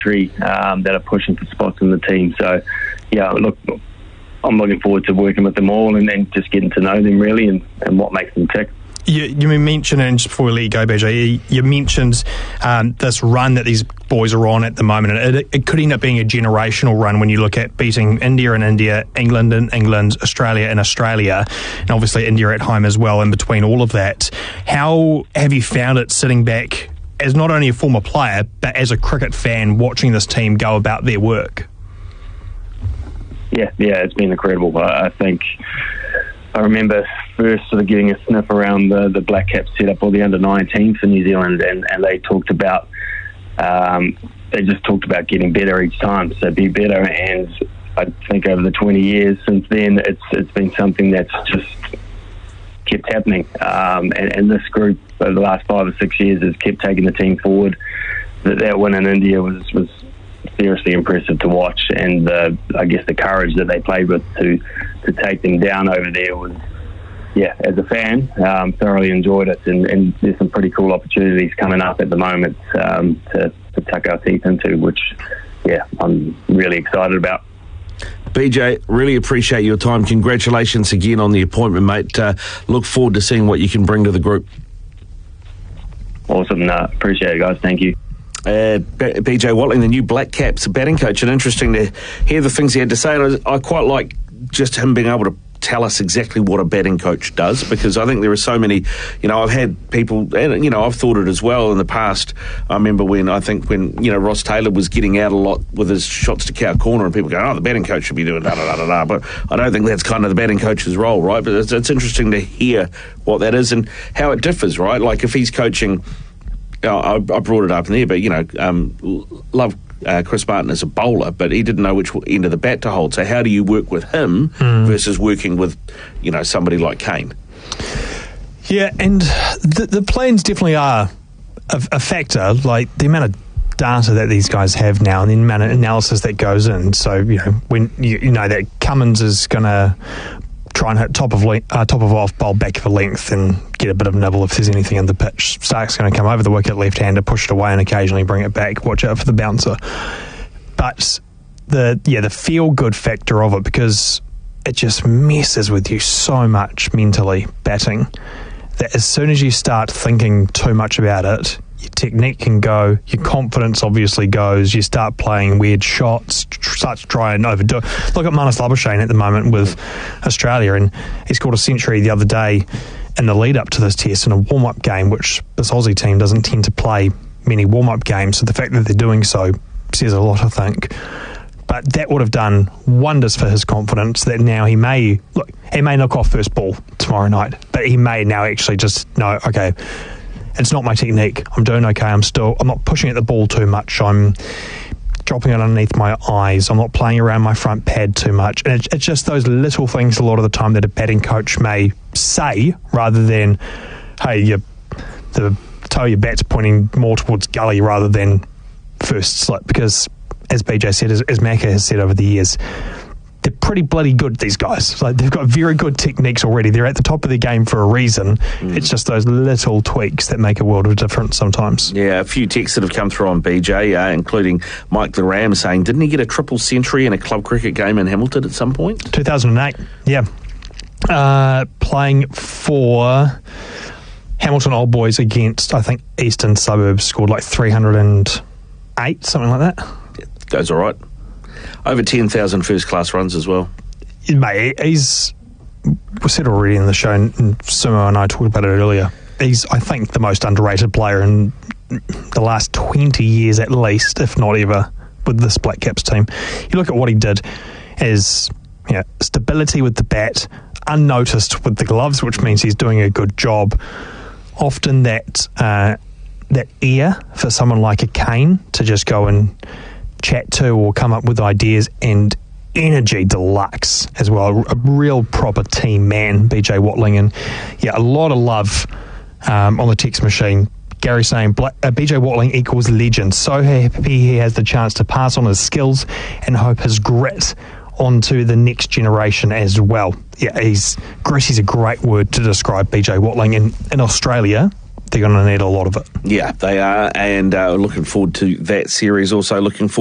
that are pushing for spots in the team. So, yeah, look, I'm looking forward to working with them all and then just getting to know them really and what makes them tick. You mentioned, and just before we let you go, BJ, you mentioned this run that these boys are on at the moment. It could end up being a generational run when you look at beating India in India, England in England, Australia in Australia, and obviously India at home as well in between all of that. How have you found it sitting back as not only a former player, but as a cricket fan watching this team go about their work? Yeah, it's been incredible. I think I remember first sort of getting a sniff around the Black Caps set up, or the under-19 for New Zealand, and they talked about getting better each time, so be better. And I think over the 20 years since then, it's been something that's just kept happening. And this group over the last 5 or 6 years has kept taking the team forward. That win in India was seriously impressive to watch, and I guess the courage that they played with to take them down over there was, yeah, as a fan, thoroughly enjoyed it, and there's some pretty cool opportunities coming up at the moment to tuck our teeth into, which, yeah, I'm really excited about. BJ, really appreciate your time. Congratulations again on the appointment, mate. Look forward to seeing what you can bring to the group. Awesome. Appreciate it, guys. Thank you. BJ Watling, the new Black Caps batting coach, and interesting to hear the things he had to say. And I quite like just him being able to tell us exactly what a batting coach does, because I think there are so many, I've had people, and I've thought it as well in the past. I remember when Ross Taylor was getting out a lot with his shots to cow corner, and people go, the batting coach should be doing da-da-da-da-da, but I don't think that's kind of the batting coach's role, right? But it's interesting to hear what that is and how it differs, right? Like if he's coaching, I brought it up in there, but, love Chris Martin as a bowler, but he didn't know which end of the bat to hold. So how do you work with him versus working with, somebody like Kane? Yeah, and the plans definitely are a factor, like the amount of data that these guys have now and the amount of analysis that goes in. So, when you know that Cummins is going to try and hit top of off bowl back for length and get a bit of nibble if there's anything in the pitch. Stark's going to come over the wicket left-hander, push it away and occasionally bring it back. Watch out for the bouncer. But the feel-good factor of it, because it just messes with you so much mentally, batting, that as soon as you start thinking too much about it, your technique can go, your confidence obviously goes, you start playing weird shots, start to try and overdo it. Look at Marnus Labuschagne at the moment with Australia, and he scored a century the other day in the lead up to this test in a warm-up game, which this Aussie team doesn't tend to play many warm-up games, so the fact that they're doing so says a lot, I think. But that would have done wonders for his confidence, that now he may knock off first ball tomorrow night, but he may now actually just know, okay, it's not my technique. I'm doing okay. I'm not pushing at the ball too much. I'm dropping it underneath my eyes. I'm not playing around my front pad too much. And it's just those little things a lot of the time that a batting coach may say, rather than, hey, the toe of your bat's pointing more towards gully rather than first slip. Because, as BJ said, as Macca has said over the years, they're pretty bloody good, these guys. Like, they've got very good techniques already. They're at the top of the game for a reason. It's just those little tweaks that make a world of difference sometimes. Yeah, a few texts that have come through on BJ, including Mike the Ram saying, didn't he get a triple century in a club cricket game in Hamilton at some point? 2008, yeah. Playing for Hamilton Old Boys against, I think, Eastern Suburbs, scored like 308, something like that. Yeah, goes all right. Over 10,000 first-class runs as well. Mate, we said already in the show, and Sumo and I talked about it earlier, he's, I think, the most underrated player in the last 20 years at least, if not ever, with this Black Caps team. You look at what he did as stability with the bat, unnoticed with the gloves, which means he's doing a good job. Often that ear for someone like a Kane to just go and chat to or come up with ideas, and energy deluxe as well. A real proper team man, BJ Watling. And a lot of love on the text machine. Gary saying BJ Watling equals legend. So happy he has the chance to pass on his skills and hope his grit onto the next generation as well. Grit is a great word to describe BJ Watling. In Australia, they're going to need a lot of it. Yeah, they are, and looking forward to that series. Also looking forward